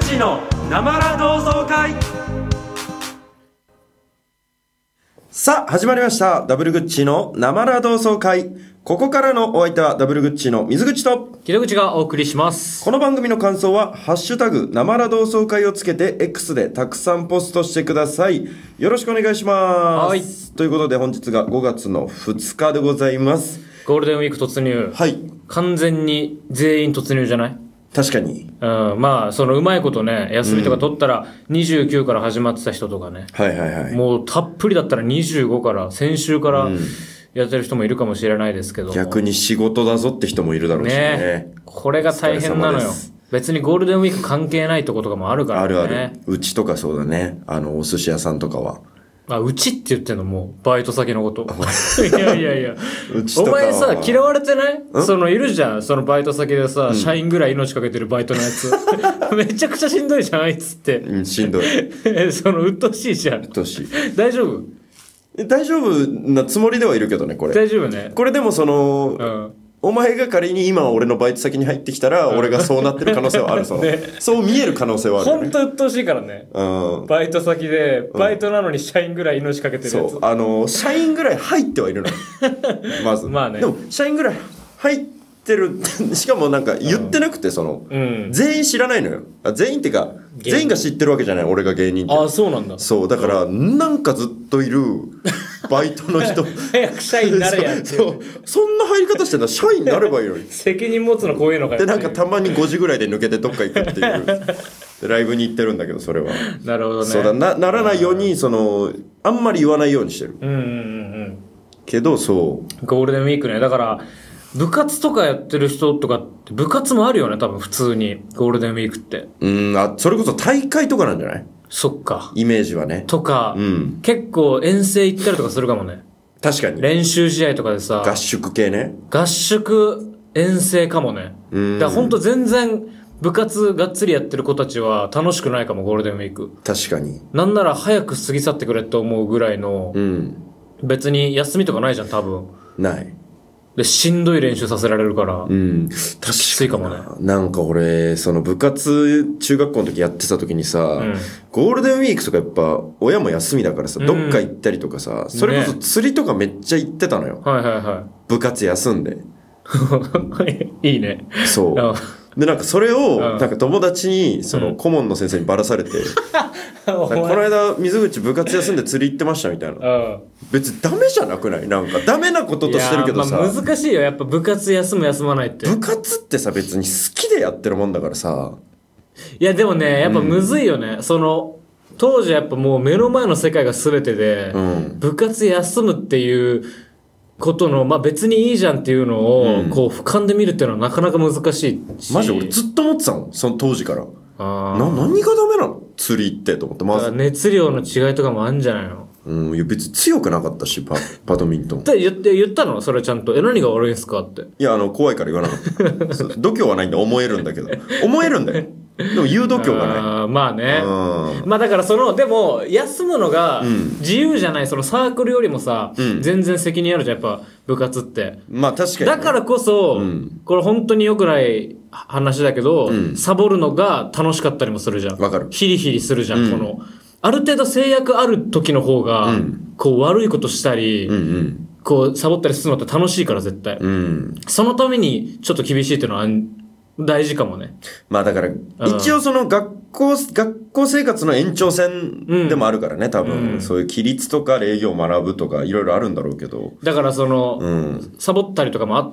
チのなまら同窓会。 さあ始まりました、ダブルグッチのなまら同窓会。ここからのお相手はダブルグッチの水口と木戸口がお送りします。 この番組の感想はハッシュタグなまら同窓会をつけて X でたくさんポストしてください。よろしくお願いします。 はい。 ということで本日が5月の2日でございます。 ゴールデンウィーク突入。 はい。 完全に全員突入じゃない？ 確かに。 まあそのうまいことね、休みとか取ったら29から始まってた人とかね、 はいはいはい。 もうたっぷりだったら25から先週からやってる人もいるかもしれないですけども、 逆に仕事だぞって人もいるだろうしね。 これが大変なのよ。別にゴールデンウィーク関係ないとことかもあるからね。 あるある。うちとかそうだね。お寿司屋さんとかは。 うちって言ってんのもうバイト先のこといやいやいやうちとかはお前さ嫌われてない？いるじゃん、そのバイト先でさ、社員ぐらい命かけてるバイトのやつめちゃくちゃしんどいじゃんあいつって、 しんどい鬱陶しいじゃん。 鬱陶しい。 大丈夫？ 大丈夫なつもりではいるけどね、これ。 大丈夫ね。 これでもお前が仮に今俺のバイト先に入ってきたら、俺がそうなってる可能性はある。そう見える可能性はあるよね。 ほんと鬱陶しいからね。バイト先で、バイトなのに社員ぐらい命かけてるやつ。 そう。社員ぐらい入ってはいるの。まず。 まあね。 でも、社員ぐらい入ってる。しかもなんか言ってなくて、全員知らないのよ。全員ってか、全員が知ってるわけじゃない、俺が芸人って。 あ、そうなんだ。 そう、だから、なんかずっといるバイトの人。 早く社員になれやって。 そんな入り方してんだ、社員になればいいのに。 責任持つのこういうのかよ。 で、なんかたまに5時ぐらいで抜けてどっか行くっていう。ライブに行ってるんだけど、それは。 なるほどね。 そうだならないように、あんまり言わないようにしてる。けど、そう。 ゴールデンウィークね。だから、部活とかやってる人とかって、部活もあるよね、多分普通に。ゴールデンウィークって。 それこそ大会とかなんじゃない？ そっか。 イメージはね。 とか、結構遠征行ったりとかするかもね。 確かに。 練習試合とかでさ。 合宿系ね。 合宿遠征かもね。だからほんと全然、部活がっつりやってる子たちは楽しくないかも、ゴールデンウィーク。 確かに。 なんなら早く過ぎ去ってくれって思うぐらいの、別に休みとかないじゃん、多分。 ない。 で、しんどい練習させられるから、きついかもね。 なんか俺、部活、中学校の時やってた時にさ、ゴールデンウィークとかやっぱ、親も休みだからさ、どっか行ったりとかさ、それこそ釣りとかめっちゃ行ってたのよ。 はいはいはい。 部活休んで。 いいね。 そう。で、なんかそれを、なんか友達に、顧問の先生にばらされて、この間、水口部活休んで釣り行ってましたみたいな。別にダメじゃなくない？なんかダメなこととしてるけどさ。 難しいよ。やっぱ部活休む休まないって。 部活ってさ、別に好きでやってるもんだからさ。 いやでもね、やっぱむずいよね。当時やっぱもう目の前の世界が全てで、部活休むっていうことの、別にいいじゃんっていうのを、俯瞰で見るっていうのはなかなか難しいし。 マジ俺ずっと思ってたの、その当時から。何がダメなの釣りってと思って、まず。 熱量の違いとかもあるんじゃないの？ いや別に強くなかったし、バドミントン。 って言ったの？それちゃんと。何が悪いんすかって。 いや、怖いから言わなかった。度胸はないんで思えるんだけど。思えるんだよ。でも言う度胸がない。 まあね。だからでも、休むのが自由じゃない、サークルよりもさ、全然責任あるじゃん、やっぱ部活って。 まあ確かに、 だからこそ、これ本当に良くない話だけど、サボるのが楽しかったりもするじゃん。 わかる。 ヒリヒリするじゃん、ある程度制約ある時の方が、悪いことしたり、サボったりするのって楽しいから絶対。そのためにちょっと厳しいっていうのは大事かもね。 まあだから、一応学校生活の延長線でもあるからね、多分。そういう規律とか礼儀を学ぶとかいろいろあるんだろうけど。 だからサボったりとかもあっ